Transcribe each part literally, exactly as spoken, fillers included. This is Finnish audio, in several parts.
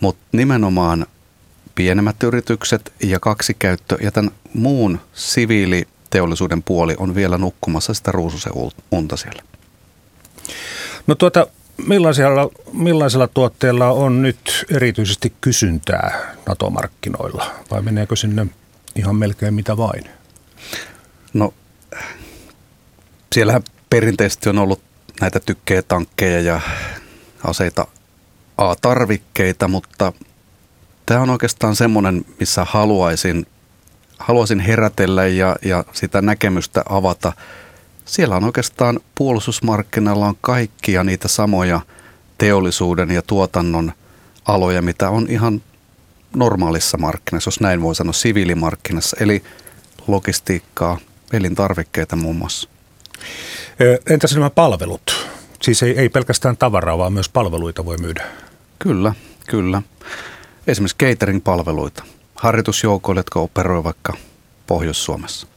mutta nimenomaan pienemmät yritykset ja kaksikäyttö ja tämän muun siviiliteollisuuden puoli on vielä nukkumassa sitä ruususen unta siellä. No tuota, millaisella, millaisella tuotteella on nyt erityisesti kysyntää NATO-markkinoilla vai meneekö sinne ihan melkein mitä vain? No siellähän perinteisesti on ollut näitä tykkejätankkeja ja aseita A-tarvikkeita, mutta tämä on oikeastaan semmoinen, missä haluaisin, haluaisin herätellä ja, ja sitä näkemystä avata. Siellä on oikeastaan puolustusmarkkinoilla on kaikkia niitä samoja teollisuuden ja tuotannon aloja, mitä on ihan normaalissa markkinassa, jos näin voi sanoa, siviilimarkkinassa, eli logistiikkaa, elintarvikkeita muun muassa. Entäs nämä palvelut? Siis ei, ei pelkästään tavaraa, vaan myös palveluita voi myydä. Kyllä, kyllä. Esimerkiksi catering-palveluita harjoitusjoukoille, jotka operoi vaikka Pohjois-Suomessa.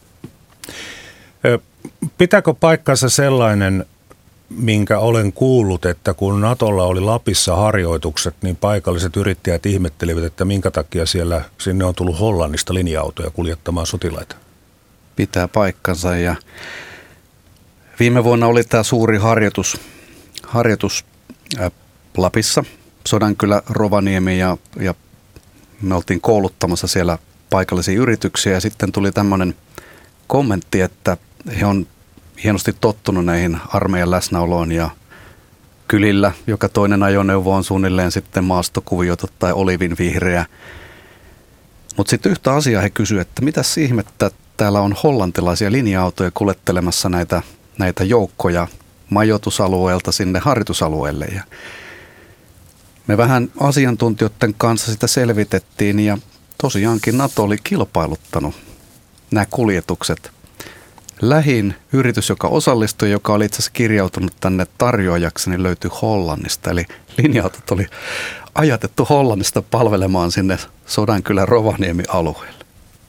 Pitääkö paikkansa sellainen, minkä olen kuullut, että kun Natolla oli Lapissa harjoitukset, niin paikalliset yrittäjät ihmettelivät, että minkä takia siellä sinne on tullut Hollannista linja-autoja kuljettamaan sotilaita? Pitää paikkansa ja viime vuonna oli tämä suuri harjoitus, harjoitus ää, Lapissa, Sodankylä, Rovaniemi ja, ja me oltiin kouluttamassa siellä paikallisia yrityksiä ja sitten tuli tämmöinen kommentti, että he on hienosti tottunut näihin armeijan läsnäoloon ja kylillä, joka toinen ajoneuvo on suunnilleen sitten maastokuviota tai olivinvihreä. Mutta sitten yhtä asiaa he kysyivät, että mitäs ihmettä täällä on hollantilaisia linja-autoja kuljettelemassa näitä, näitä joukkoja majoitusalueelta sinne harjoitusalueelle. Ja me vähän asiantuntijoiden kanssa sitä selvitettiin ja tosiaankin NATO oli kilpailuttanut nämä kuljetukset. Lähin yritys, joka osallistui, joka oli itse asiassa kirjautunut tänne tarjoajaksi, niin löytyi Hollannista. Eli linja-autot oli ajatettu Hollannista palvelemaan sinne Sodankylän Rovaniemi-alueelle.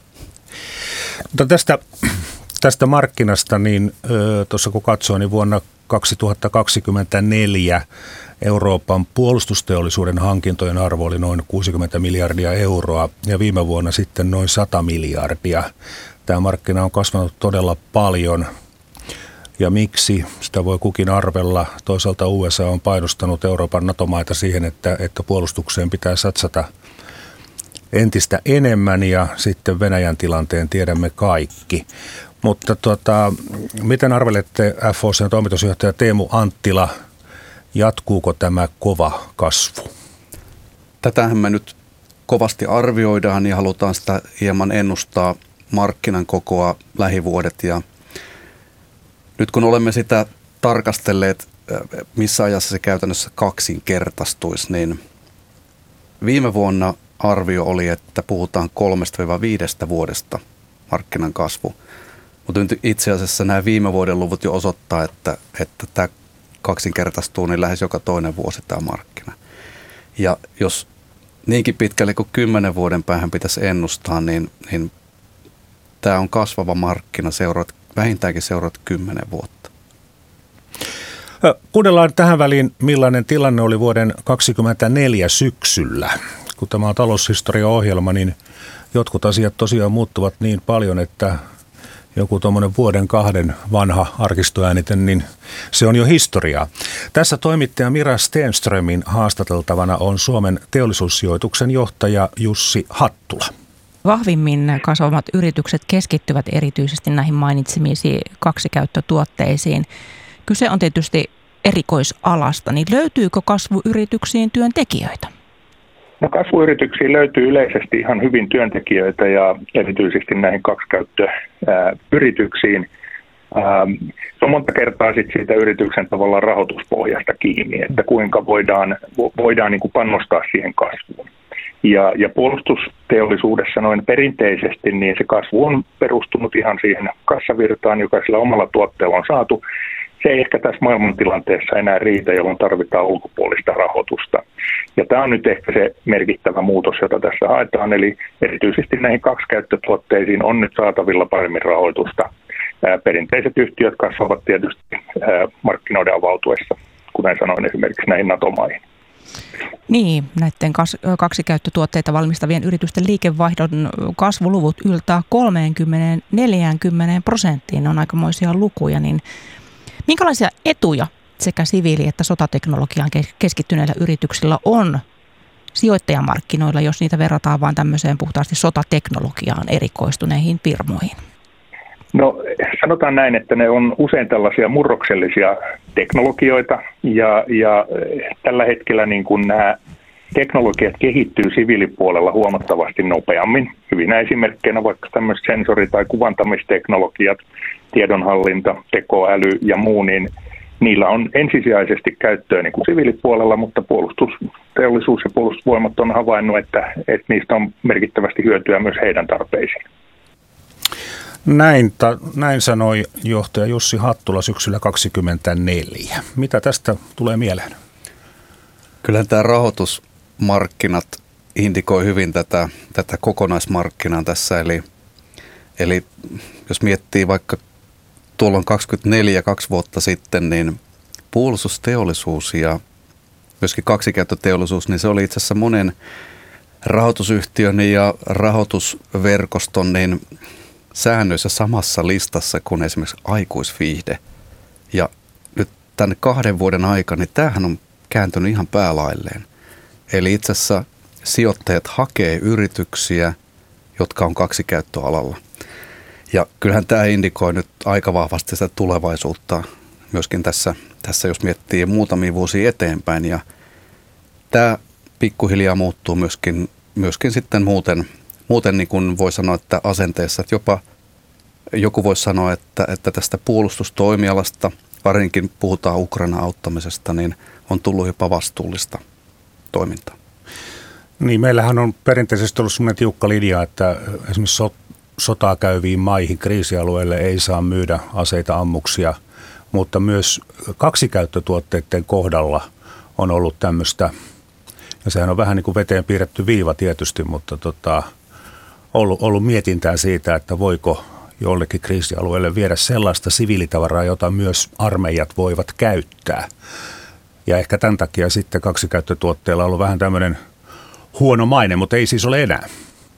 Mutta tästä, tästä markkinasta, niin tuossa kun katsoin, niin vuonna kaksituhattakaksikymmentäneljä Euroopan puolustusteollisuuden hankintojen arvo oli noin kuusikymmentä miljardia euroa ja viime vuonna sitten noin sata miljardia. Tämä markkina on kasvanut todella paljon ja miksi, sitä voi kukin arvella. Toisaalta U S A on painostanut Euroopan NATO-maita siihen, että, että puolustukseen pitää satsata entistä enemmän ja sitten Venäjän tilanteen tiedämme kaikki. Mutta tota, miten arvelette F O C:n toimitusjohtaja Teemu Anttila, jatkuuko tämä kova kasvu? Tätähän me nyt kovasti arvioidaan ja halutaan sitä hieman ennustaa markkinan kokoa lähivuodet. Ja nyt kun olemme sitä tarkastelleet, missä ajassa se käytännössä kaksinkertaistuisi, niin viime vuonna arvio oli, että puhutaan kolmesta viidestä vuodesta markkinan kasvu. Mutta itse asiassa nämä viime vuoden luvut jo osoittaa, että, että tämä kaksinkertaistuu niin lähes joka toinen vuosi tämä markkina. Ja jos niinkin pitkälle kuin kymmenen vuoden päähän pitäisi ennustaa, niin, niin tämä on kasvava markkina seuraat, vähintäänkin seuraat kymmenen vuotta. Kuunnellaan tähän väliin, millainen tilanne oli vuoden kaksikymmentäneljä syksyllä. Kun tämä on taloushistoria-ohjelma, niin jotkut asiat tosiaan muuttuvat niin paljon, että joku tuommoinen vuoden kahden vanha arkistoäänite, niin se on jo historiaa. Tässä toimittaja Mira Stenströmin haastateltavana on Suomen teollisuussijoituksen johtaja Jussi Hattula. Vahvimmin kasvavat yritykset keskittyvät erityisesti näihin mainitsemiisi kaksikäyttötuotteisiin. Kyse on tietysti erikoisalasta, niin löytyykö kasvuyrityksiin työntekijöitä? No kasvuyrityksiin löytyy yleisesti ihan hyvin työntekijöitä ja erityisesti näihin kaksikäyttöyrityksiin. Se on monta kertaa sit siitä yrityksen tavallaan rahoituspohjasta kiinni, että kuinka voidaan, voidaan niin kuin panostaa siihen kasvuun. Ja, ja puolustusteollisuudessa noin perinteisesti niin se kasvu on perustunut ihan siihen kassavirtaan, joka sillä omalla tuotteella on saatu. Se ei ehkä tässä maailmantilanteessa enää riitä, jolloin tarvitaan ulkopuolista rahoitusta. Ja tämä on nyt ehkä se merkittävä muutos, jota tässä haetaan. Eli erityisesti näihin kaksikäyttötuotteisiin on nyt saatavilla paremmin rahoitusta. Ää, perinteiset yhtiöt kasvavat tietysti ää, markkinoiden avautuessa, kuten sanoin esimerkiksi näihin NATO-maihin. Niin, näiden kas- kaksikäyttötuotteita valmistavien yritysten liikevaihdon kasvuluvut yltää kolmekymmentä neljäkymmentä prosenttiin. Ne on aikamoisia lukuja. Niin minkälaisia etuja sekä siviili- että sotateknologiaan keskittyneillä yrityksillä on sijoittajamarkkinoilla, jos niitä verrataan vain tämmöiseen puhtaasti sotateknologiaan erikoistuneihin firmoihin? No sanotaan näin, että ne on usein tällaisia murroksellisia teknologioita ja, ja tällä hetkellä niin kuin nämä teknologiat kehittyy siviilipuolella huomattavasti nopeammin. Hyvinä esimerkkeinä vaikka tämmöiset sensori- tai kuvantamisteknologiat, tiedonhallinta, tekoäly ja muu, niin niillä on ensisijaisesti käyttöä niin kuin siviilipuolella, mutta puolustusteollisuus ja puolustusvoimat on havainnut, että, että niistä on merkittävästi hyötyä myös heidän tarpeisiin. Näin, ta, näin sanoi johtaja Jussi Hattula syksyllä kaksikymmentäneljä. Mitä tästä tulee mieleen? Kyllähän tämä rahoitusmarkkinat indikoi hyvin tätä, tätä kokonaismarkkinaa tässä. Eli, eli jos miettii vaikka tuolloin kaksikymmentäneljä, kaksi vuotta sitten, niin puolustusteollisuus ja myöskin kaksikäyttöteollisuus, niin se oli itse asiassa monen rahoitusyhtiön ja rahoitusverkoston niin säännöissä samassa listassa kuin esimerkiksi aikuisviihde. Ja nyt tänne kahden vuoden aikana, niin tämähän on kääntynyt ihan päälailleen. Eli itse asiassa sijoittajat hakee yrityksiä, jotka on kaksikäyttöalalla. Ja kyllähän tämä indikoi nyt aika vahvasti sitä tulevaisuutta myöskin tässä, tässä jos miettii muutamia vuosia eteenpäin. Ja tämä pikkuhiljaa muuttuu myöskin, myöskin sitten muuten, muuten niin kuin voi sanoa, että asenteessa, että jopa joku voisi sanoa, että, että tästä puolustustoimialasta, varsinkin puhutaan Ukrainan auttamisesta, niin on tullut jopa vastuullista toimintaa. Niin, meillähän on perinteisesti ollut sellainen tiukka linja, että esimerkiksi so, sotaa käyviin maihin, kriisialueille ei saa myydä aseita, ammuksia, mutta myös kaksikäyttötuotteiden kohdalla on ollut tämmöistä, ja sehän on vähän niin kuin veteen piirretty viiva tietysti, mutta tota, ollut, ollut mietintää siitä, että voiko jollekin kriisialueelle viedä sellaista siviilitavaraa, jota myös armeijat voivat käyttää. Ja ehkä tämän takia sitten kaksikäyttötuotteilla on ollut vähän tämmöinen huono maine, mutta ei siis ole enää.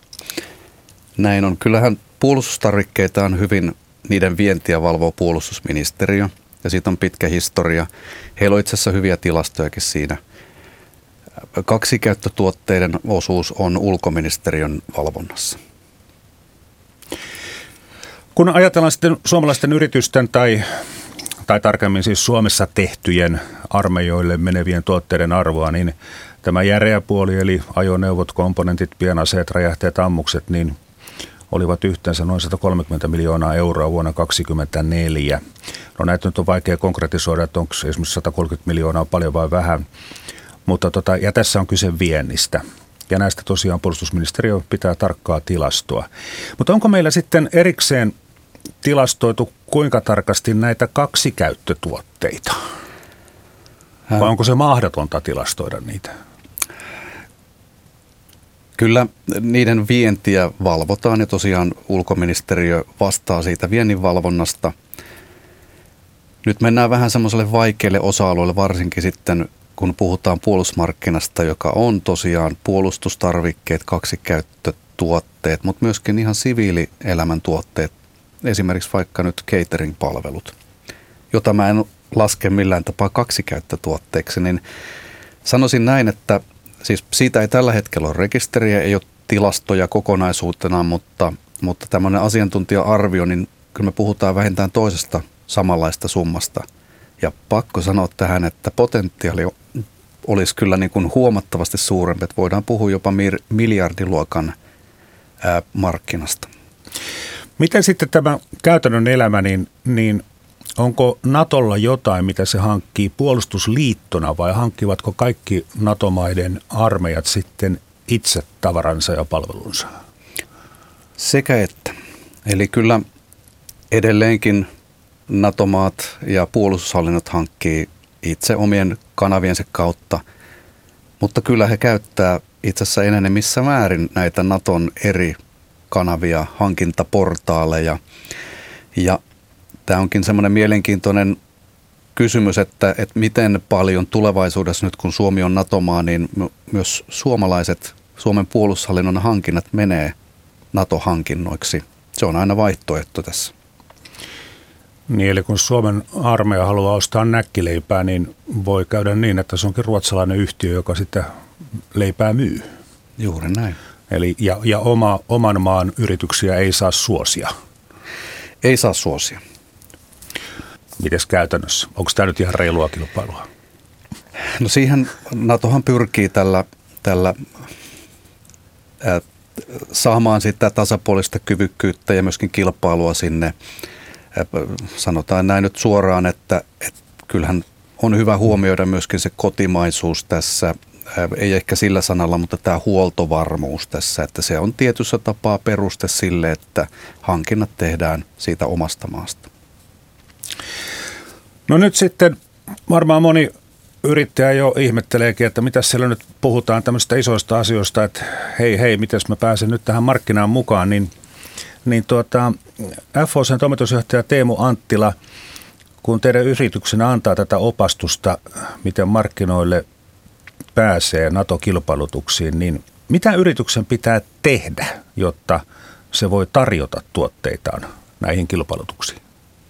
Näin on. Kyllähän puolustustarvikkeita on hyvin, niiden vientiä valvoo puolustusministeriö ja siitä on pitkä historia. Heillä on itse asiassa hyviä tilastojakin siinä. Kaksikäyttötuotteiden osuus on ulkoministeriön valvonnassa. Kun ajatellaan sitten suomalaisten yritysten tai, tai tarkemmin siis Suomessa tehtyjen armeijoille menevien tuotteiden arvoa, niin tämä järeä puoli eli ajoneuvot, komponentit, pienaseet, räjähteet, ammukset, niin olivat yhteensä noin sata kolmekymmentä miljoonaa euroa vuonna kaksituhattakaksikymmentäneljä. No näitä nyt on vaikea konkretisoida, että onko esimerkiksi sata kolmekymmentä miljoonaa paljon vai vähän, mutta tota, ja tässä on kyse viennistä. Ja näistä tosiaan puolustusministeriö pitää tarkkaa tilastoa. Mutta onko meillä sitten erikseen tilastoitu kuinka tarkasti näitä kaksikäyttötuotteita? Vai onko se mahdotonta tilastoida niitä? Kyllä niiden vientiä valvotaan ja tosiaan ulkoministeriö vastaa siitä viennin valvonnasta. Nyt mennään vähän semmoiselle vaikealle osa-alueelle, varsinkin sitten kun puhutaan puolustusmarkkinasta, joka on tosiaan puolustustarvikkeet, kaksikäyttötuotteet, mutta myöskin ihan siviilielämän tuotteet, esimerkiksi vaikka nyt catering-palvelut, jota mä en laske millään tapaa kaksikäyttötuotteeksi, niin sanoisin näin, että siis siitä ei tällä hetkellä ole rekisteriä, ei ole tilastoja kokonaisuutena, mutta, mutta tämmöinen asiantuntija-arvio, niin kyllä me puhutaan vähintään toisesta samanlaista summasta. Ja pakko sanoa tähän, että potentiaali olisi kyllä niin kuin huomattavasti suurempi, että voidaan puhua jopa miljardiluokan ää, markkinasta. Miten sitten tämä käytännön elämä, niin, niin onko Natolla jotain, mitä se hankkii puolustusliittona vai hankkivatko kaikki NATO-maiden armeijat sitten itse tavaransa ja palvelunsa? Sekä että. Eli kyllä edelleenkin NATO-maat ja puolustushallinnot hankkii itse omien kanaviensa kautta, mutta kyllä he käyttää itse asiassa enenevissä määrin näitä Naton eri kanavia, hankintaportaaleja. Ja tämä onkin semmoinen mielenkiintoinen kysymys, että, että miten paljon tulevaisuudessa nyt kun Suomi on NATO-maa, niin myös suomalaiset, Suomen puolustushallinnon hankinnat menee NATO-hankinnoiksi. Se on aina vaihtoehto tässä. Niin, eli kun Suomen armeija haluaa ostaa näkkileipää, niin voi käydä niin, että se onkin ruotsalainen yhtiö, joka sitten leipää myy. Juuri näin. Eli ja, ja oma, oman maan yrityksiä ei saa suosia. Ei saa suosia. Mites käytännössä? Onko tämä nyt ihan reilua kilpailua? No siihen NATOhan pyrkii tällä, tällä ää, saamaan sitä tasapuolista kyvykkyyttä ja myöskin kilpailua sinne. Ää, sanotaan näin nyt suoraan, että, että kyllähän on hyvä huomioida myöskin se kotimaisuus tässä. Ää, ei ehkä sillä sanalla, mutta tämä huoltovarmuus tässä, että se on tietyssä tapaa peruste sille, että hankinnat tehdään siitä omasta maasta. No nyt sitten varmaan moni yrittäjä jo ihmetteleekin, että mitä siellä nyt puhutaan tämmöistä isoista asioista, että hei hei, mitäs mä pääsen nyt tähän markkinaan mukaan, niin, niin tuota, F H C:n toimitusjohtaja Teemu Anttila, kun teidän yrityksenä antaa tätä opastusta, miten markkinoille pääsee NATO-kilpailutuksiin, niin mitä yrityksen pitää tehdä, jotta se voi tarjota tuotteitaan näihin kilpailutuksiin?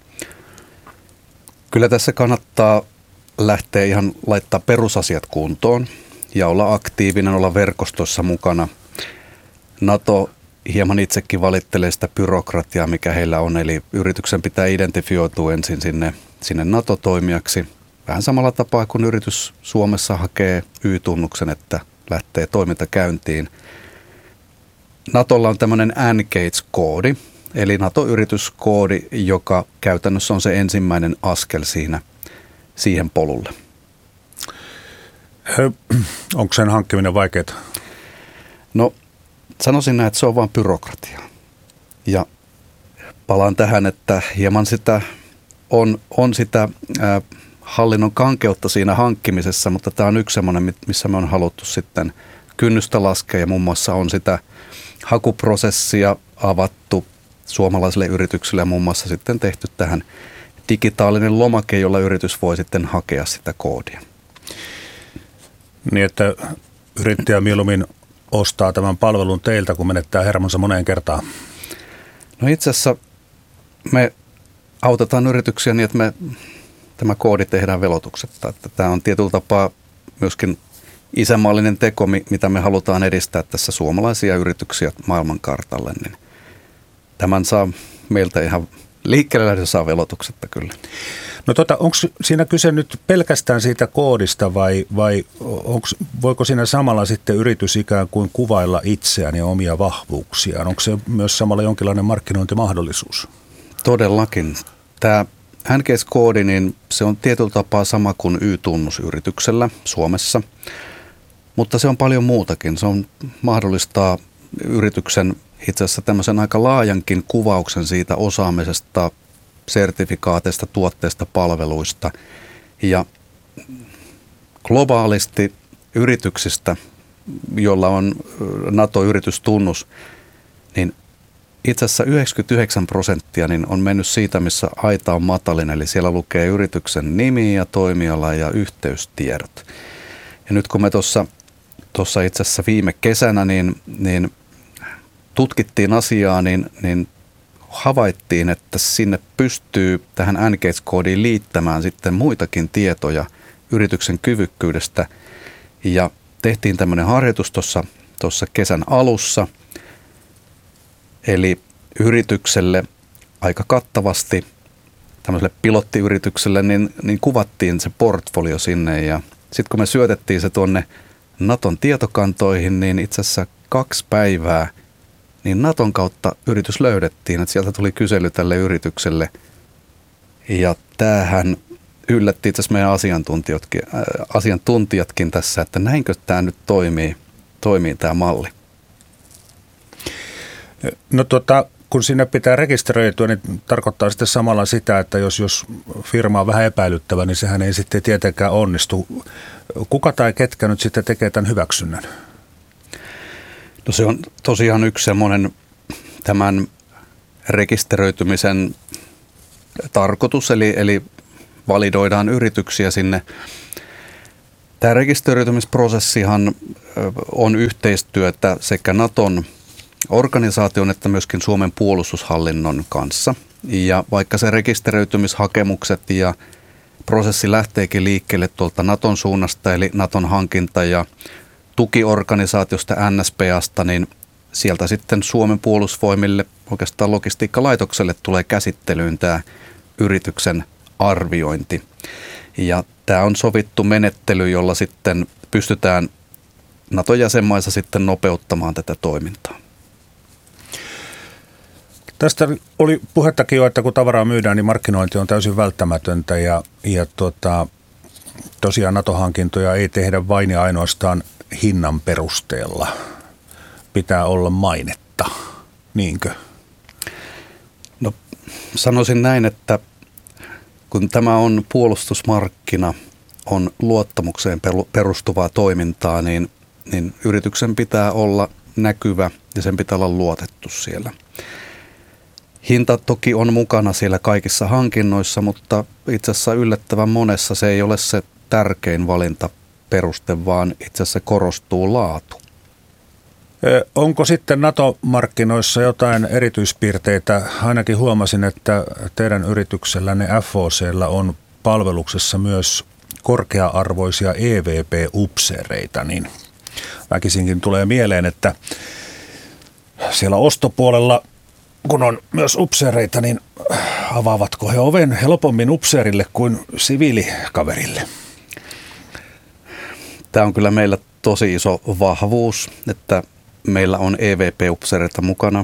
Kyllä tässä kannattaa lähteä ihan laittaa perusasiat kuntoon ja olla aktiivinen, olla verkostossa mukana. NATO hieman itsekin valittelee sitä byrokratiaa, mikä heillä on, eli yrityksen pitää identifioitua ensin sinne, sinne NATO-toimijaksi. Vähän samalla tapaa kuin yritys Suomessa hakee Y-tunnuksen, että lähtee toiminta käyntiin. NATOlla on tämmöinen N G A T E-koodi, eli NATO-yrityskoodi, joka käytännössä on se ensimmäinen askel siinä, siihen polulle. Onko sen hankkiminen vaikeaa? No sanoisin näin, että se on vain byrokratiaa. Ja palaan tähän, että hieman sitä on, on sitä ää, hallinnon kankeutta siinä hankkimisessa, mutta tämä on yksi semmoinen, missä me on haluttu sitten kynnystä laskea ja muun muassa on sitä hakuprosessia avattu suomalaisille yrityksille ja muun muassa sitten tehty tähän digitaalinen lomake, jolla yritys voi sitten hakea sitä koodia. Niin, että yrittäjä mieluummin ostaa tämän palvelun teiltä, kun menettää hermonsa moneen kertaan. No itse asiassa me autetaan yrityksiä niin, että me, tämä koodi tehdään velotuksetta. Että tämä on tietyllä tapaa myöskin isänmaallinen teko, mitä me halutaan edistää tässä suomalaisia yrityksiä maailmankartalle. Niin tämän saa meiltä ihan liikkeelle lähdö saa velotuksetta kyllä. No tota, onko siinä kyse nyt pelkästään siitä koodista vai, vai onks, voiko siinä samalla sitten yritys ikään kuin kuvailla itseään ja omia vahvuuksiaan? Onko se myös samalla jonkinlainen markkinointimahdollisuus? Todellakin. Tämä N G A T E-koodi, niin se on tietyllä tapaa sama kuin Y-tunnus yrityksellä Suomessa, mutta se on paljon muutakin. Se on mahdollistaa yrityksen itse asiassa tämmöisen aika laajankin kuvauksen siitä osaamisesta, sertifikaateista, tuotteista, palveluista. Ja globaalisti yrityksistä, jolla on NATO-yritystunnus, niin itse asiassa yhdeksänkymmentäyhdeksän prosenttia niin on mennyt siitä, missä aita on matalin, eli siellä lukee yrityksen nimi ja toimiala ja yhteystiedot. Ja nyt kun me tuossa tuossa itse asiassa viime kesänä niin, niin tutkittiin asiaa, niin, niin havaittiin, että sinne pystyy tähän N G A T E-koodiin liittämään sitten muitakin tietoja yrityksen kyvykkyydestä. Ja tehtiin tämmöinen harjoitus tuossa, tuossa kesän alussa. Eli yritykselle aika kattavasti, tämmöiselle pilottiyritykselle, niin, niin kuvattiin se portfolio sinne. Ja sitten kun me syötettiin se tuonne Naton tietokantoihin, niin itse asiassa kaksi päivää niin Naton kautta yritys löydettiin, että sieltä tuli kysely tälle yritykselle. Ja tämähän yllätti itse asiassa meidän asiantuntijatkin, äh, asiantuntijatkin tässä, että näinkö tämä nyt toimii, toimii tämä malli. No tota, kun sinne pitää rekisteröityä, niin tarkoittaa sitten samalla sitä, että jos, jos firma on vähän epäilyttävä, niin sehän ei sitten tietenkään onnistu. Kuka tai ketkä nyt sitten tekee tämän hyväksynnän? No se on tosiaan yksi semmoinen tämän rekisteröitymisen tarkoitus, eli, eli validoidaan yrityksiä sinne. Tämä rekisteröitymisprosessihan on yhteistyötä sekä Naton organisaation että myöskin Suomen puolustushallinnon kanssa. Ja vaikka se rekisteröitymishakemukset ja prosessi lähteekin liikkeelle tuolta Naton suunnasta, eli Naton hankinta- ja tukiorganisaatiosta N S P A:sta, niin sieltä sitten Suomen puolustusvoimille, oikeastaan logistiikkalaitokselle tulee käsittelyyn tämä yrityksen arviointi. Ja tämä on sovittu menettely, jolla sitten pystytään Nato-jäsenmaissa sitten nopeuttamaan tätä toimintaa. Tästä oli puhettakin jo, että kun tavaraa myydään, niin markkinointi on täysin välttämätöntä ja, ja tuota, tosiaan NATO-hankintoja ei tehdä vain ja ainoastaan hinnan perusteella. Pitää olla mainetta, niinkö? No sanoisin näin, että kun tämä on puolustusmarkkina, on luottamukseen perustuvaa toimintaa, niin, niin yrityksen pitää olla näkyvä ja sen pitää olla luotettu siellä. Hinta toki on mukana siellä kaikissa hankinnoissa, mutta itse asiassa yllättävän monessa se ei ole se tärkein valintaperuste, vaan itse asiassa korostuu laatu. Onko sitten NATO-markkinoissa jotain erityispiirteitä? Ainakin huomasin, että teidän yrityksellänne F O C:llä on palveluksessa myös korkea-arvoisia E V P-upseereita, niin väkisinkin tulee mieleen, että siellä ostopuolella, kun on myös upseereita, niin avaavatko he oven helpommin upseerille kuin siviilikaverille? Tämä on kyllä meillä tosi iso vahvuus, että meillä on E V P-upseereita mukana.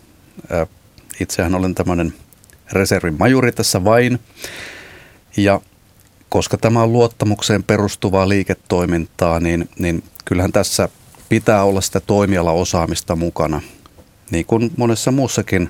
Itsehän olen tämmöinen reservin majuri tässä vain. Ja koska tämä on luottamukseen perustuvaa liiketoimintaa, niin, niin kyllähän tässä pitää olla sitä toimialaosaamista mukana, niin kuin monessa muussakin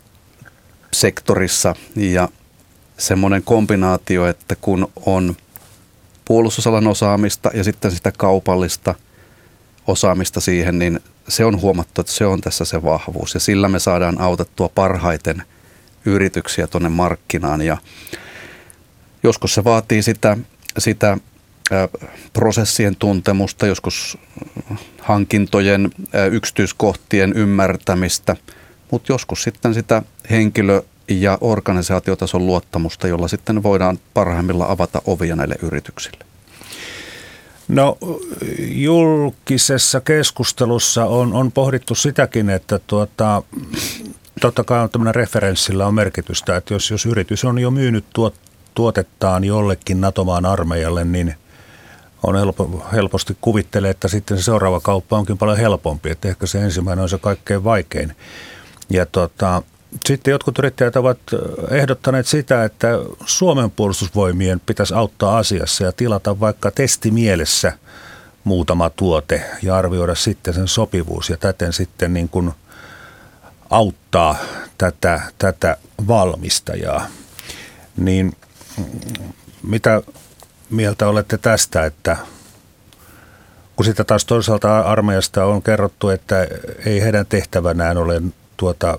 sektorissa. Ja semmoinen kombinaatio, että kun on puolustusalan osaamista ja sitten sitä kaupallista osaamista siihen, niin se on huomattu, että se on tässä se vahvuus. Ja sillä me saadaan autettua parhaiten yrityksiä tuonne markkinaan. Ja joskus se vaatii sitä, sitä ä, prosessien tuntemusta, joskus hankintojen ä, yksityiskohtien ymmärtämistä, mutta joskus sitten sitä henkilö- ja organisaatiotason luottamusta, jolla sitten voidaan parhaimmillaan avata ovia näille yrityksille. No julkisessa keskustelussa on, on pohdittu sitäkin, että tuota, totta kai on tämmöinen referenssillä on merkitystä, että jos, jos yritys on jo myynyt tuot, tuotettaan jollekin NATO-maan armeijalle, niin on helpo, helposti kuvittelee, että sitten se seuraava kauppa onkin paljon helpompi, että ehkä se ensimmäinen on se kaikkein vaikein. Ja tuota, sitten jotkut yrittäjät ovat ehdottaneet sitä, että Suomen puolustusvoimien pitäisi auttaa asiassa ja tilata vaikka testimielessä muutama tuote ja arvioida sitten sen sopivuus ja täten sitten niin kuin auttaa tätä, tätä valmistajaa. Niin mitä mieltä olette tästä, että kun sitä taas toisaalta armeijasta on kerrottu, että ei heidän tehtävänään ole tuota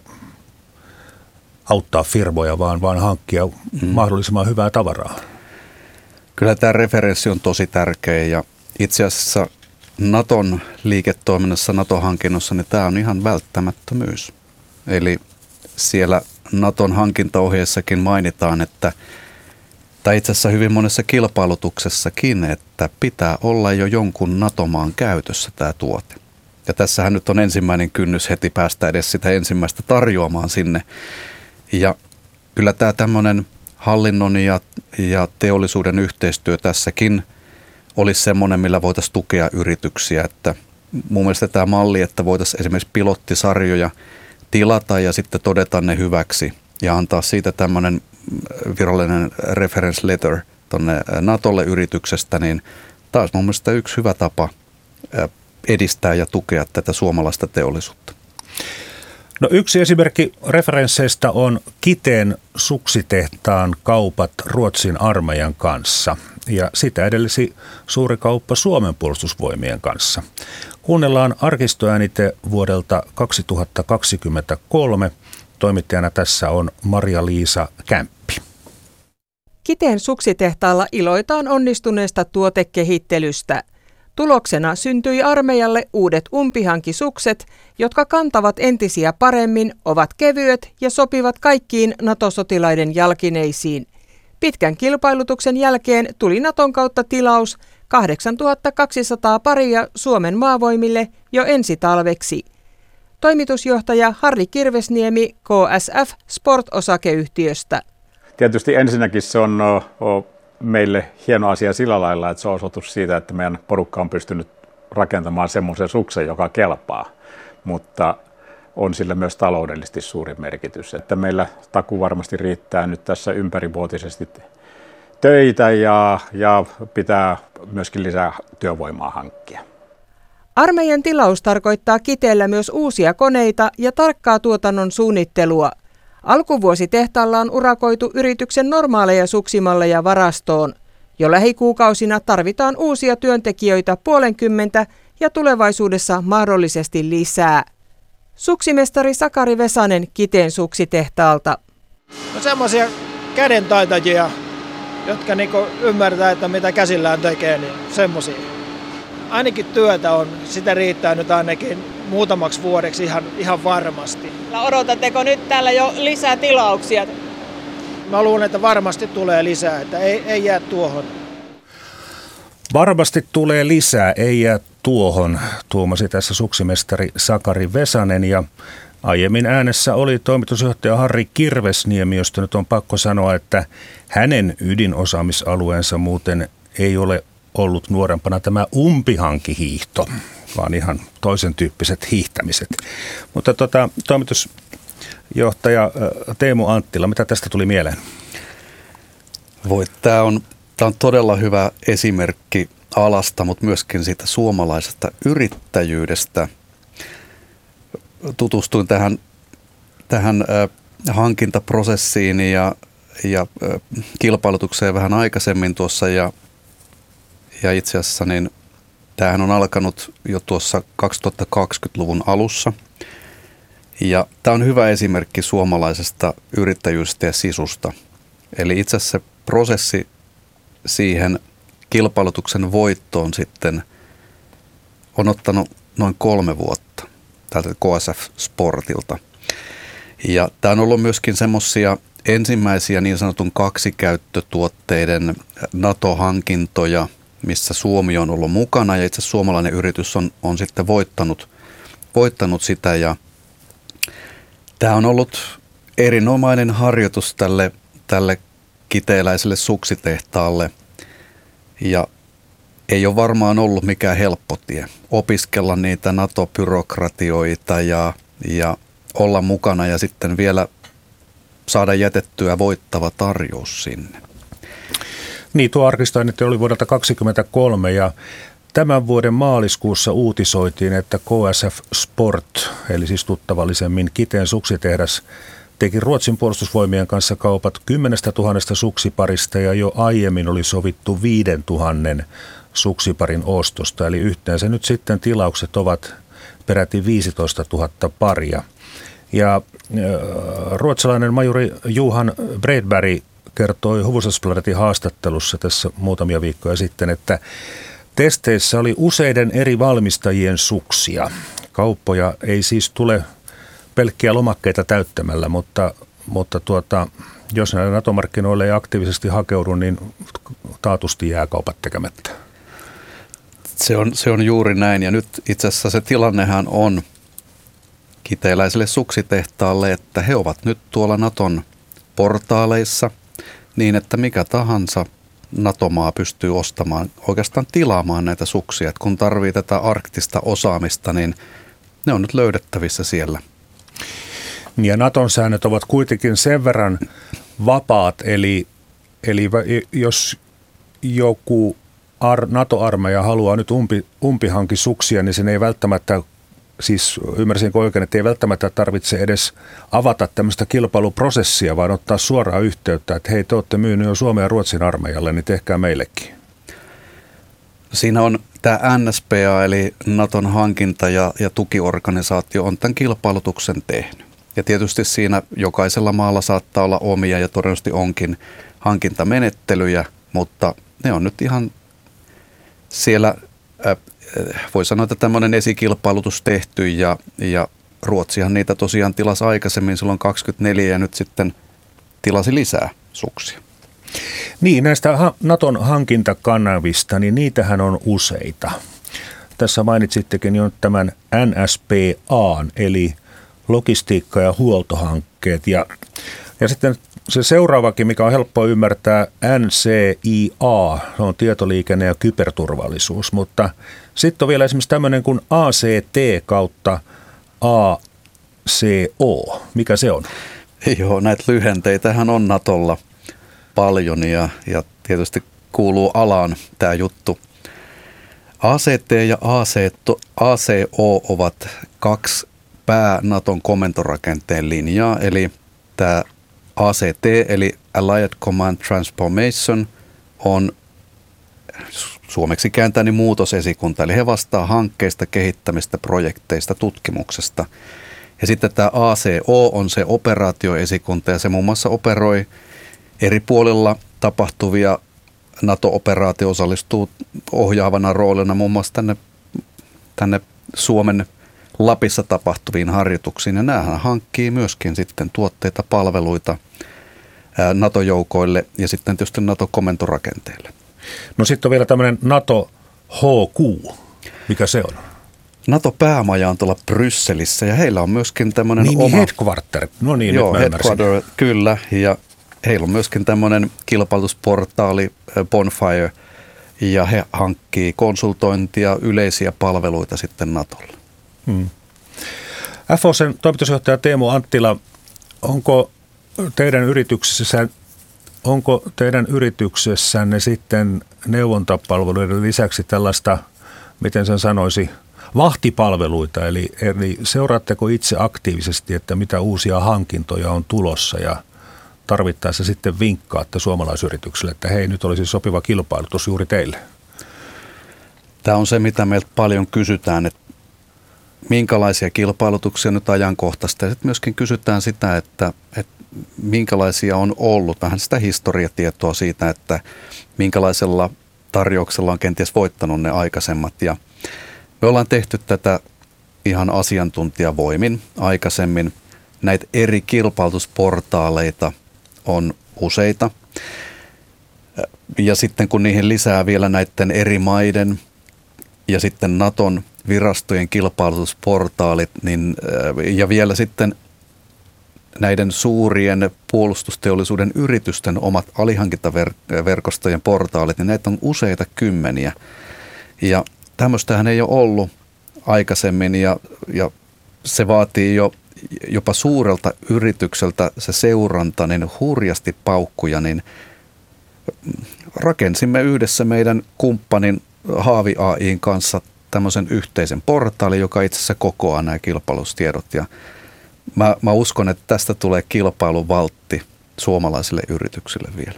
auttaa firmoja, vaan, vaan hankkia mm. mahdollisimman hyvää tavaraa. Kyllä tämä referenssi on tosi tärkeä ja itse asiassa Naton liiketoiminnassa, Nato-hankinnossa, niin tämä on ihan välttämättömyys. Eli siellä Naton hankintaohjeessakin mainitaan, että tai itse asiassa hyvin monessa kilpailutuksessakin, että pitää olla jo jonkun NATO-maan käytössä tämä tuote. Ja tässähän nyt on ensimmäinen kynnys heti päästä edes sitä ensimmäistä tarjoamaan sinne. Ja kyllä tämä tämmöinen hallinnon ja, ja teollisuuden yhteistyö tässäkin olisi semmoinen, millä voitaisiin tukea yrityksiä. Että mun mielestä tämä malli, että voitaisiin esimerkiksi pilottisarjoja tilata ja sitten todeta ne hyväksi ja antaa siitä tämmöinen virallinen reference letter tuonne Natolle yrityksestä, niin taas mun mielestä yksi hyvä tapa edistää ja tukea tätä suomalaista teollisuutta. No yksi esimerkki referensseistä on Kiteen suksitehtaan kaupat Ruotsin armeijan kanssa ja sitä edellisi suuri kauppa Suomen puolustusvoimien kanssa. Kuunnellaan arkistoäänite vuodelta kaksituhattakaksikymmentäkolme. Toimittajana tässä on Maria-Liisa Kämppi. Kiteen suksitehtaalla iloitaan onnistuneesta tuotekehittelystä. Tuloksena syntyi armeijalle uudet umpihankisukset, jotka kantavat entisiä paremmin, ovat kevyet ja sopivat kaikkiin NATO-sotilaiden jalkineisiin. Pitkän kilpailutuksen jälkeen tuli Naton kautta tilaus kahdeksantuhattakaksisataa paria Suomen maavoimille jo ensi talveksi. Toimitusjohtaja Harri Kirvesniemi K S F Sport-osakeyhtiöstä. Tietysti ensinnäkin se on meille hieno asia sillä lailla, että se on osoitus siitä, että meidän porukka on pystynyt rakentamaan semmoisen suksen, joka kelpaa, mutta on sillä myös taloudellisesti suuri merkitys. Että meillä takuu varmasti riittää nyt tässä ympärivuotisesti töitä ja, ja pitää myöskin lisää työvoimaa hankkia. Armeijan tilaus tarkoittaa Kiteellä myös uusia koneita ja tarkkaa tuotannon suunnittelua. Alkuvuosi tehtaalla on urakoitu yrityksen normaaleja suksimalleja varastoon. Jo lähikuukausina tarvitaan uusia työntekijöitä puolenkymmentä ja tulevaisuudessa mahdollisesti lisää. Suksimestari Sakari Vesanen Kiteen suksitehtaalta. No semmoisia kädentaitajia, jotka niinku ymmärtää, että mitä käsillään tekee, niin semmoisia. Ainakin työtä on, sitä riittää nyt ainakin muutamaksi vuodeksi ihan, ihan varmasti. Odotatteko nyt täällä jo lisää tilauksia? Mä luulen, että varmasti tulee lisää, että ei, ei jää tuohon. Varmasti tulee lisää, ei jää tuohon, tuomasi tässä suksimestari Sakari Vesanen, ja aiemmin äänessä oli toimitusjohtaja Harri Kirvesniemi, josta nyt on pakko sanoa, että hänen ydinosaamisalueensa muuten ei ole ollut nuorempana tämä umpihankihiihto, vaan ihan toisen tyyppiset hiihtämiset. Mutta tota, toimitusjohtaja Teemu Anttila, mitä tästä tuli mieleen? Voi, tämä on, tämä on todella hyvä esimerkki alasta, mutta myöskin siitä suomalaisesta yrittäjyydestä. Tutustuin tähän, tähän äh, hankintaprosessiin ja, ja äh, kilpailutukseen vähän aikaisemmin tuossa, ja, ja itse asiassa niin tämähän on alkanut jo tuossa kaksituhattakaksikymmentäluvun alussa. Ja tämä on hyvä esimerkki suomalaisesta yrittäjyydestä ja sisusta. Eli itse asiassa se prosessi siihen kilpailutuksen voittoon sitten on ottanut noin kolme vuotta tältä K S F Sportilta. Ja tämä on ollut myöskin semmoisia ensimmäisiä niin sanotun kaksikäyttötuotteiden NATO-hankintoja, missä Suomi on ollut mukana, ja itse asiassa suomalainen yritys on, on sitten voittanut, voittanut sitä. Ja tämä on ollut erinomainen harjoitus tälle, tälle kiteeläiselle suksitehtaalle, ja ei ole varmaan ollut mikään helppo tie opiskella niitä NATO-byrokratioita ja, ja olla mukana ja sitten vielä saada jätettyä voittava tarjous sinne. Niin, tuo arkistointi oli vuodelta kaksikymmentäkolme, ja tämän vuoden maaliskuussa uutisoitiin, että K S F Sport, eli siis tuttavallisemmin Kiteen suksitehdas, teki Ruotsin puolustusvoimien kanssa kaupat kymmenestä tuhannesta suksiparista, ja jo aiemmin oli sovittu viiden tuhannen suksiparin ostosta, eli yhteensä nyt sitten tilaukset ovat peräti viisitoista tuhatta paria. Ja äh, ruotsalainen majuri Johan Bredberg kertoi Hufvudstadsbladetin haastattelussa tässä muutamia viikkoja sitten, että testeissä oli useiden eri valmistajien suksia. Kauppoja ei siis tule pelkkiä lomakkeita täyttämällä, mutta, mutta tuota, jos näille NATO-markkinoille ei aktiivisesti hakeudu, niin taatusti jää kaupat tekemättä. Se on, se on juuri näin, ja nyt itse asiassa se tilannehan on kiteeläiselle suksitehtaalle, että he ovat nyt tuolla Naton portaaleissa niin, että mikä tahansa NATO-maa pystyy ostamaan, oikeastaan tilaamaan näitä suksia. Et kun tarvii tätä arktista osaamista, niin ne on nyt löydettävissä siellä. Ja Naton säännöt ovat kuitenkin sen verran vapaat, eli, eli jos joku ar, NATO-armeija haluaa nyt umpi, umpihankisuksia, niin sen ei välttämättä, siis ymmärsinkö oikein, että ei välttämättä tarvitse edes avata tämmöistä kilpailuprosessia, vaan ottaa suoraan yhteyttä, että hei, te olette myynyt jo Suomen ja Ruotsin armeijalle, niin tehkää meillekin. Siinä on tämä N S P A, eli Naton hankinta- ja, ja tukiorganisaatio, on tämän kilpailutuksen tehnyt. Ja tietysti siinä jokaisella maalla saattaa olla omia, ja todennäköisesti onkin, hankintamenettelyjä, mutta ne on nyt ihan siellä, äh, voi sanoa, että tämmöinen esikilpailutus tehty ja, ja Ruotsihan niitä tosiaan tilasi aikaisemmin silloin kaksikymmentäneljä ja nyt sitten tilasi lisää suksia. Niin, näistä Naton hankintakanavista, niin niitähän on useita. Tässä mainitsittekin jo tämän N S P A, eli logistiikka- ja huoltohankkeet. Ja, ja sitten se seuraavakin, mikä on helppo ymmärtää, N C I A, se on tietoliikenne- ja kyberturvallisuus. Mutta sitten on vielä esimerkiksi tämmöinen kuin A C T kautta A C O. Mikä se on? Joo, näitä lyhenteitähän on Natolla paljon ja, ja tietysti kuuluu alaan tämä juttu. A C T ja A C O ovat kaksi pää-Naton komentorakenteen linjaa, eli tämä A C T eli Allied Command Transformation on suomeksi kääntäen muutosesikunta, eli he vastaa hankkeista, kehittämistä, projekteista, tutkimuksesta. Ja sitten tämä A C O on se operaatioesikunta ja se muun muassa operoi eri puolilla tapahtuvia NATO-operaatio osallistuu ohjaavana roolina muun muassa tänne, tänne Suomen Lapissa tapahtuviin harjoituksiin. Ja näähän hankkii myöskin sitten tuotteita, palveluita NATO-joukoille ja sitten tietysti NATO-komentorakenteelle. No sitten on vielä tämmöinen NATO H Q. Mikä se on? NATO-päämaja on tuolla Brysselissä ja heillä on myöskin tämmöinen niin, oma... Niin, headquarter. No niin, joo, nyt mä headquarter, kyllä. Ja heillä on myöskin tämmöinen kilpailutusportaali Bonfire ja he hankkii konsultointia, yleisiä palveluita sitten Natolle. Hmm. F O C:n toimitusjohtaja Teemu Anttila, onko teidän yrityksessä onko teidän yrityksessänne sitten neuvontapalveluiden lisäksi tällaista, miten sen sanoisi, vahtipalveluita, eli, eli seuraatteko itse aktiivisesti, että mitä uusia hankintoja on tulossa ja tarvittaessa sitten vinkkaatte suomalaisyrityksille, että hei, nyt olisi sopiva kilpailutus juuri teille? Tämä on se, mitä meiltä paljon kysytään, että minkälaisia kilpailutuksia nyt ajankohtaista. Ja sitten myöskin kysytään sitä, että, että minkälaisia on ollut, vähän sitä historiatietoa siitä, että minkälaisella tarjouksella on kenties voittanut ne aikaisemmat. Ja me ollaan tehty tätä ihan asiantuntijavoimin aikaisemmin. Näitä eri kilpailutusportaaleita on useita. Ja sitten kun niihin lisää vielä näiden eri maiden ja sitten Naton virastojen kilpailutusportaalit, niin, ja vielä sitten näiden suurien puolustusteollisuuden yritysten omat alihankintaverkostojen portaalit, niin näitä on useita kymmeniä. Ja tämmöistähän ei ole ollut aikaisemmin ja, ja se vaatii jo jopa suurelta yritykseltä se seuranta niin hurjasti paukkuja, niin rakensimme yhdessä meidän kumppanin Haavi A I:n kanssa tämmöisen yhteisen portaalin, joka itse asiassa kokoaa nämä kilpailustiedot. Ja mä, mä uskon, että tästä tulee kilpailuvaltti suomalaisille yrityksille vielä.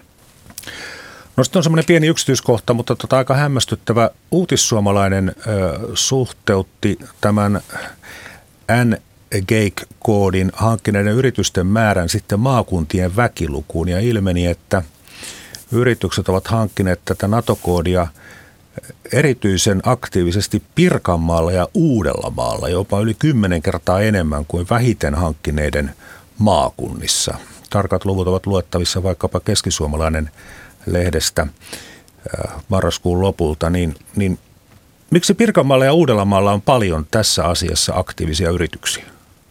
No sitten on semmoinen pieni yksityiskohta, mutta tota aika hämmästyttävä uutissuomalainen ö, suhteutti tämän N G A C E-koodin hankkineiden yritysten määrän sitten maakuntien väkilukuun ja ilmeni, että yritykset ovat hankkineet tätä NATO-koodia erityisen aktiivisesti Pirkanmaalla ja Uudellamaalla, jopa yli kymmenen kertaa enemmän kuin vähiten hankkineiden maakunnissa. Tarkat luvut ovat luettavissa vaikkapa Keskisuomalainen lehdestä marraskuun lopulta, niin, niin miksi Pirkanmaalla ja Uudellamaalla on paljon tässä asiassa aktiivisia yrityksiä?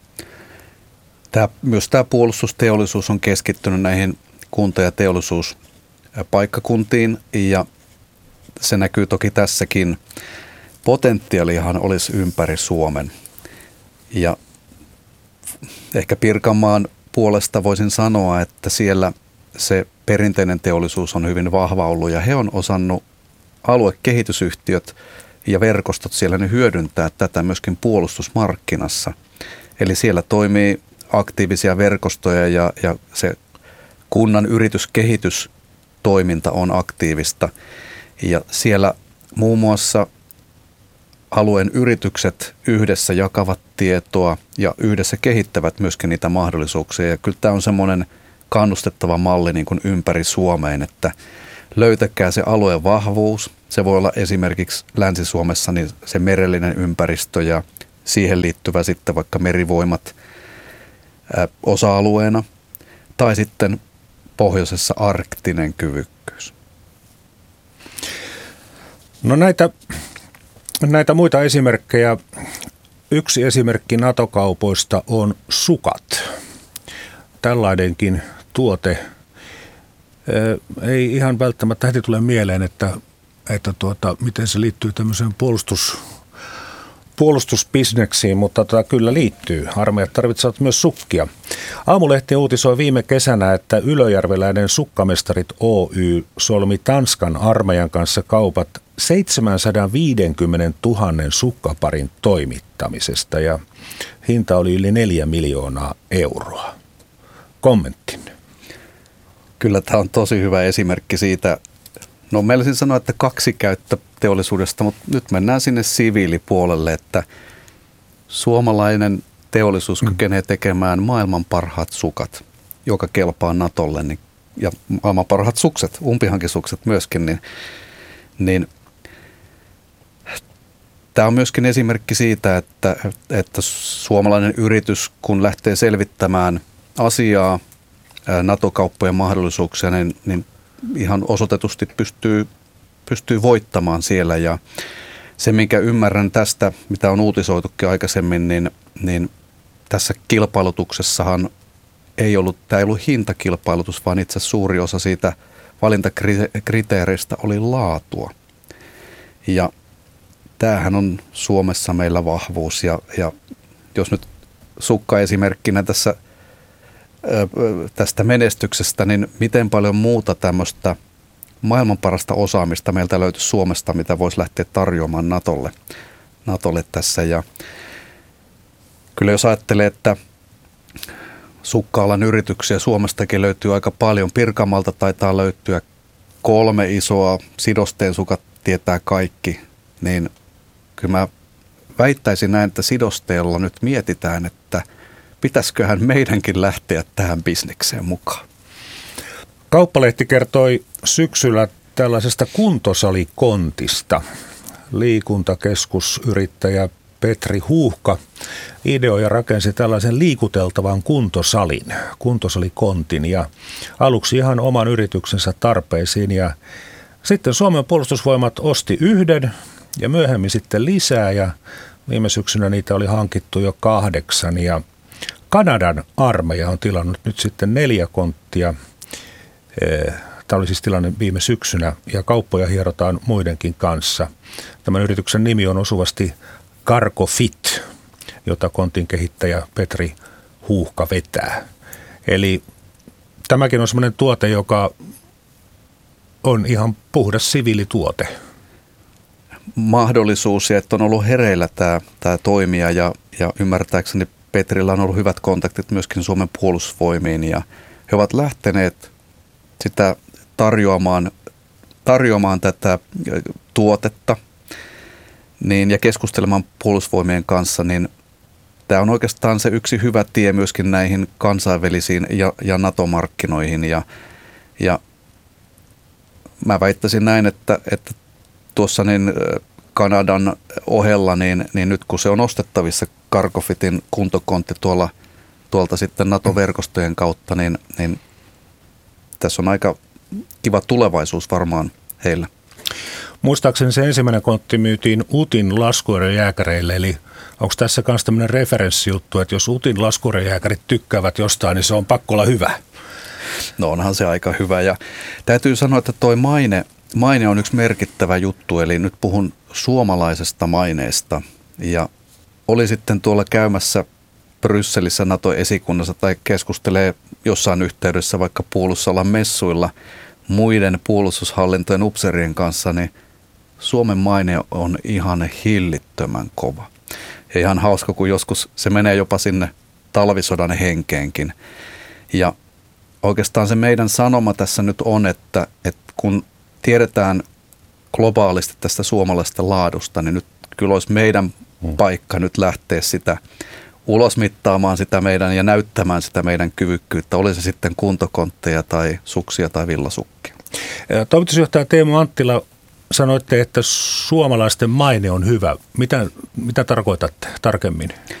Tämä, myös tämä puolustusteollisuus on keskittynyt näihin kunta- ja teollisuuspaikkakuntiin ja se näkyy toki tässäkin. Potentiaalihan olisi ympäri Suomen ja ehkä Pirkanmaan puolesta voisin sanoa, että siellä se perinteinen teollisuus on hyvin vahva ollut ja he on osannut aluekehitysyhtiöt ja verkostot siellä ne hyödyntää tätä myöskin puolustusmarkkinassa. Eli siellä toimii aktiivisia verkostoja ja, ja se kunnan yrityskehitystoiminta on aktiivista. Ja siellä muun muassa alueen yritykset yhdessä jakavat tietoa ja yhdessä kehittävät myöskin niitä mahdollisuuksia. Ja kyllä tämä on semmoinen kannustettava malli niin kuin ympäri Suomeen, että löytäkää se alueen vahvuus. Se voi olla esimerkiksi Länsi-Suomessa niin se merellinen ympäristö ja siihen liittyvä sitten vaikka merivoimat ää, osa-alueena tai sitten pohjoisessa arktinen kyvykkyys. No näitä, näitä muita esimerkkejä. Yksi esimerkki NATO-kaupoista on sukat. Tällainenkin tuote ei ihan välttämättä heti tule mieleen, että, että tuota, miten se liittyy tämmöiseen puolustus, puolustusbisneksiin, mutta tota, kyllä liittyy. Armeijat tarvitsevat myös sukkia. Aamulehti uutisoi viime kesänä, että ylöjärveläinen Sukkamestarit Oy solmi Tanskan armeijan kanssa kaupat seitsemänsataaviisikymmentätuhatta sukkaparin toimittamisesta ja hinta oli yli neljä miljoonaa euroa. Kommenttinne. Kyllä tämä on tosi hyvä esimerkki siitä, no meillä sanoa, että kaksikäyttöteollisuudesta, mutta nyt mennään sinne siviilipuolelle, että suomalainen teollisuus kykenee tekemään maailman parhaat sukat, joka kelpaa NATOlle, niin, ja maailman parhaat sukset, umpihankisukset myöskin, niin, niin tämä on myöskin esimerkki siitä, että, että suomalainen yritys, kun lähtee selvittämään asiaa, NATO-kauppojen mahdollisuuksia, niin, niin ihan osoitetusti pystyy, pystyy voittamaan siellä. Ja se, minkä ymmärrän tästä, mitä on uutisoitukin aikaisemmin, niin, niin tässä kilpailutuksessahan ei ollut, tämä ei ollut hintakilpailutus, vaan itse suuri osa siitä valintakriteereistä oli laatua. Ja tämähän on Suomessa meillä vahvuus. Ja, ja jos nyt sukka-esimerkkinä tässä tästä menestyksestä, niin miten paljon muuta tämmöistä maailman parasta osaamista meiltä löytyisi Suomesta, mitä voisi lähteä tarjoamaan NATOlle, NATOlle tässä. Ja kyllä jos ajattelee, että sukka-alan yrityksiä Suomestakin löytyy aika paljon. Pirkanmaalta taitaa löytyä kolme isoa, sidosteen sukat tietää kaikki, niin kyllä mä väittäisin näin, että sidosteella nyt mietitään, että pitäisiköhän meidänkin lähteä tähän bisnekseen mukaan. Kauppalehti kertoi syksyllä tällaisesta kuntosalikontista. Liikuntakeskusyrittäjä Petri Huuhka ideoi ja rakensi tällaisen liikuteltavan kuntosalin, kuntosalikontin ja aluksi ihan oman yrityksensä tarpeisiin. Ja sitten Suomen puolustusvoimat osti yhden ja myöhemmin sitten lisää ja viime syksynä niitä oli hankittu jo kahdeksan ja Kanadan armeija on tilannut nyt sitten neljä konttia. Tämä oli siis tilanne viime syksynä ja kauppoja hierotaan muidenkin kanssa. Tämän yrityksen nimi on osuvasti Cargofit, jota kontin kehittäjä Petri Huuhka vetää. Eli tämäkin on sellainen tuote, joka on ihan puhdas siviilituote. Mahdollisuus ja että on ollut hereillä tämä, tämä toimija ja, ja ymmärtääkseni Petrillä on ollut hyvät kontaktit myöskin Suomen puolustusvoimiin ja he ovat lähteneet sitä tarjoamaan, tarjoamaan tätä tuotetta niin, ja keskustelemaan puolustusvoimien kanssa, niin tämä on oikeastaan se yksi hyvä tie myöskin näihin kansainvälisiin ja, ja NATO-markkinoihin ja, ja mä väittäisin näin, että, että tuossa niin Kanadan ohella, niin, niin nyt kun se on ostettavissa Cargofitin kuntokontti tuolla, tuolta sitten NATO-verkostojen kautta, niin, niin tässä on aika kiva tulevaisuus varmaan heillä. Muistaakseni se ensimmäinen kontti myytiin Utin laskuerojääkäreille, eli onko tässä myös tämmöinen referenssijuttu, että jos Utin laskuerojääkärit tykkäävät jostain, niin se on pakko olla hyvä? No onhan se aika hyvä ja täytyy sanoa, että toi maine, maine on yksi merkittävä juttu, eli nyt puhun suomalaisesta maineesta ja oli sitten tuolla käymässä Brysselissä NATO-esikunnassa tai keskustelee jossain yhteydessä vaikka puolustusalan messuilla muiden puolustushallintojen upseerien kanssa, niin Suomen maine on ihan hillittömän kova. Ja ihan hauska, kun joskus se menee jopa sinne talvisodan henkeenkin. Ja oikeastaan se meidän sanoma tässä nyt on, että, että kun tiedetään globaalisti tästä suomalaisesta laadusta, niin nyt kyllä olisi meidän paikka nyt lähteä sitä ulosmittaamaan sitä meidän ja näyttämään sitä meidän kyvykkyyttä, oli se sitten kuntokontteja tai suksia tai villasukkia. Toimitusjohtaja Teemu Anttila, sanoitte, että suomalaisten maine on hyvä. Mitä, mitä tarkoitatte tarkemmin?